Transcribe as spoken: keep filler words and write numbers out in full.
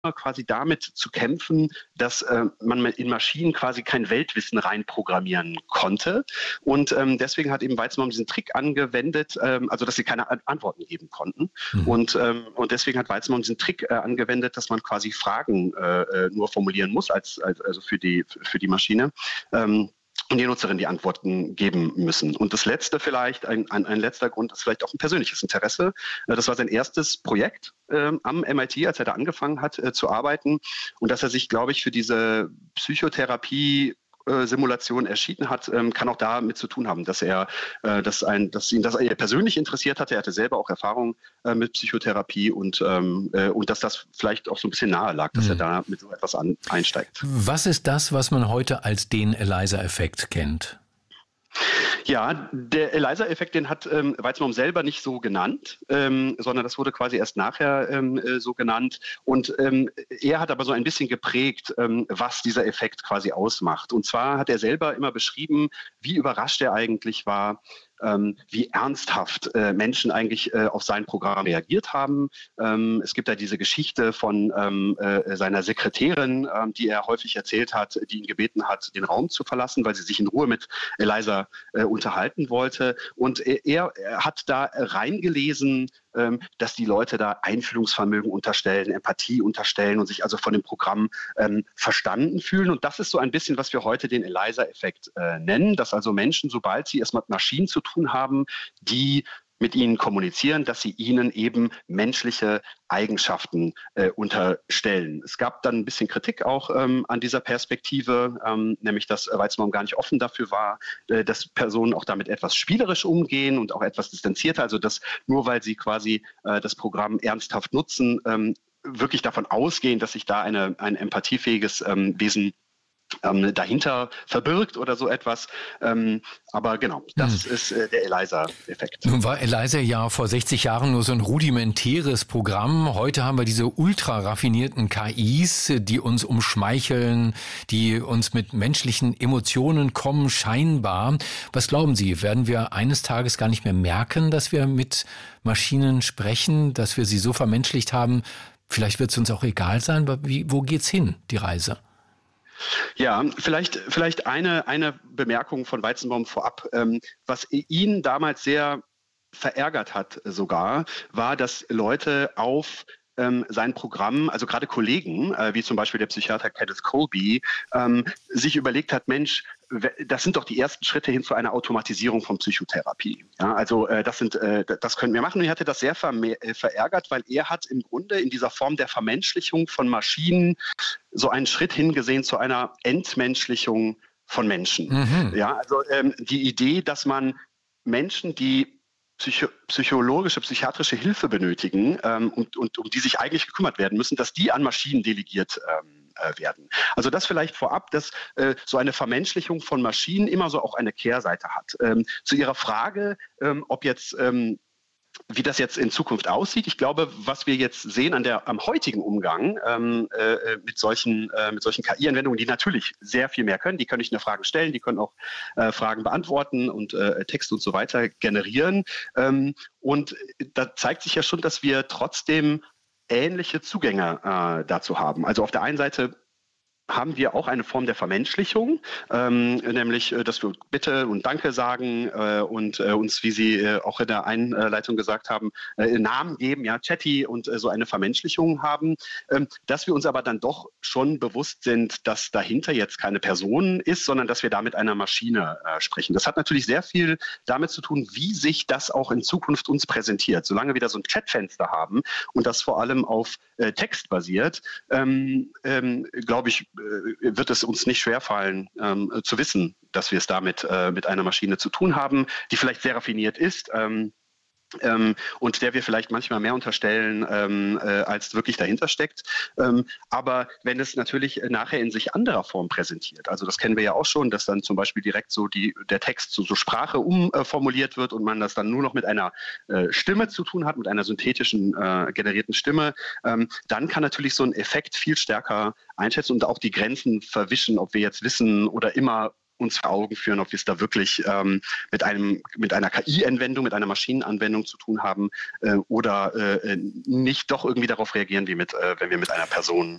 quasi damit zu kämpfen, dass äh, man in Maschinen quasi kein Weltwissen reinprogrammieren konnte. Und ähm, deswegen hat eben Weizenbaum diesen Trick angewendet, ähm, also dass sie keine Antworten geben konnten. Mhm. Und, ähm, und deswegen hat Weizenbaum diesen Trick äh, angewendet, dass man quasi Fragen äh, nur formulieren muss, als, als also für die, für die Maschine. Ähm, und die Nutzerin die Antworten geben müssen. Und das Letzte vielleicht, ein, ein, ein letzter Grund ist vielleicht auch ein persönliches Interesse. Das war sein erstes Projekt äh, am M I T, als er da angefangen hat äh, zu arbeiten. Und dass er sich, glaube ich, für diese Psychotherapie Simulation erschienen hat, kann auch damit zu tun haben, dass er, dass ein, dass ihn das persönlich interessiert hatte. Er hatte selber auch Erfahrung mit Psychotherapie und, und dass das vielleicht auch so ein bisschen nahe lag, dass hm. er da mit so etwas an, einsteigt. Was ist das, was man heute als den ELIZA-Effekt kennt? Ja, der ELIZA-Effekt, den hat ähm, Weizenbaum selber nicht so genannt, ähm, sondern das wurde quasi erst nachher ähm, äh, so genannt. Und ähm, er hat aber so ein bisschen geprägt, ähm, was dieser Effekt quasi ausmacht. Und zwar hat er selber immer beschrieben, wie überrascht er eigentlich war, ähm, wie ernsthaft äh, Menschen eigentlich äh, auf sein Programm reagiert haben. Ähm, es gibt da diese Geschichte von ähm, äh, seiner Sekretärin, ähm, die er häufig erzählt hat, die ihn gebeten hat, den Raum zu verlassen, weil sie sich in Ruhe mit ELIZA äh, unterhalten wollte. Und er, er hat da reingelesen, ähm, dass die Leute da Einfühlungsvermögen unterstellen, Empathie unterstellen und sich also von dem Programm ähm, verstanden fühlen. Und das ist so ein bisschen, was wir heute den ELIZA-Effekt äh, nennen, dass also Menschen, sobald sie es mit Maschinen zu tun haben, die mit ihnen kommunizieren, dass sie ihnen eben menschliche Eigenschaften äh, unterstellen. Es gab dann ein bisschen Kritik auch ähm, an dieser Perspektive, ähm, nämlich dass Weizenbaum gar nicht offen dafür war, äh, dass Personen auch damit etwas spielerisch umgehen und auch etwas distanzierter, also dass nur weil sie quasi äh, das Programm ernsthaft nutzen, ähm, wirklich davon ausgehen, dass sich da eine, ein empathiefähiges ähm, Wesen Ähm, dahinter verbirgt oder so etwas. Ähm, aber genau, das hm. ist äh, der ELIZA-Effekt. Nun war ELIZA ja vor sechzig Jahren nur so ein rudimentäres Programm. Heute haben wir diese ultra raffinierten K Is, die uns umschmeicheln, die uns mit menschlichen Emotionen kommen, scheinbar. Was glauben Sie, werden wir eines Tages gar nicht mehr merken, dass wir mit Maschinen sprechen, dass wir sie so vermenschlicht haben? Vielleicht wird es uns auch egal sein, aber wie, wo geht's hin, die Reise? Ja, vielleicht, vielleicht eine, eine Bemerkung von Weizenbaum vorab. Ähm, was ihn damals sehr verärgert hat sogar, war, dass Leute auf ähm, sein Programm, also gerade Kollegen, äh, wie zum Beispiel der Psychiater Kenneth Colby, ähm, sich überlegt hat, Mensch, das sind doch die ersten Schritte hin zu einer Automatisierung von Psychotherapie. Ja, also äh, das sind, äh, das können wir machen. Und ich hatte das sehr verme- äh, verärgert, weil er hat im Grunde in dieser Form der Vermenschlichung von Maschinen so einen Schritt hingesehen zu einer Entmenschlichung von Menschen. Mhm. Ja, also ähm, die Idee, dass man Menschen, die Psycho- psychologische, psychiatrische Hilfe benötigen ähm, und, und um die sich eigentlich gekümmert werden müssen, dass die an Maschinen delegiert ähm, äh, werden. Also das vielleicht vorab, dass äh, so eine Vermenschlichung von Maschinen immer so auch eine Kehrseite hat. Ähm, zu Ihrer Frage, ähm, ob jetzt ähm, wie das jetzt in Zukunft aussieht. Ich glaube, was wir jetzt sehen an der, am heutigen Umgang ähm, äh, mit solchen, äh, mit solchen K I-Anwendungen, die natürlich sehr viel mehr können, die können nicht nur Fragen stellen, die können auch äh, Fragen beantworten und äh, Texte und so weiter generieren. Ähm, und da zeigt sich ja schon, dass wir trotzdem ähnliche Zugänge äh, dazu haben. Also auf der einen Seite haben wir auch eine Form der Vermenschlichung, ähm, nämlich, äh, dass wir Bitte und Danke sagen äh, und äh, uns, wie Sie äh, auch in der Einleitung gesagt haben, äh, Namen geben, ja, Chatty und äh, so eine Vermenschlichung haben, ähm, dass wir uns aber dann doch schon bewusst sind, dass dahinter jetzt keine Person ist, sondern dass wir da mit einer Maschine äh, sprechen. Das hat natürlich sehr viel damit zu tun, wie sich das auch in Zukunft uns präsentiert. Solange wir da so ein Chatfenster haben und das vor allem auf äh, Text basiert, ähm, ähm, glaube ich, wird es uns nicht schwerfallen, ähm, zu wissen, dass wir es damit äh, mit einer Maschine zu tun haben, die vielleicht sehr raffiniert ist ähm, ähm, und der wir vielleicht manchmal mehr unterstellen, ähm, äh, als wirklich dahinter steckt. Ähm, aber wenn es natürlich nachher in sich anderer Form präsentiert, also das kennen wir ja auch schon, dass dann zum Beispiel direkt so die, der Text zu so Sprache umformuliert wird und man das dann nur noch mit einer äh, Stimme zu tun hat, mit einer synthetischen äh, generierten Stimme, ähm, dann kann natürlich so ein Effekt viel stärker einschätzen und auch die Grenzen verwischen, ob wir jetzt wissen oder immer uns vor Augen führen, ob wir es da wirklich ähm, mit einem mit einer K I-Anwendung, mit einer Maschinenanwendung zu tun haben äh, oder äh, nicht doch irgendwie darauf reagieren, wie mit, äh, wenn wir mit einer Person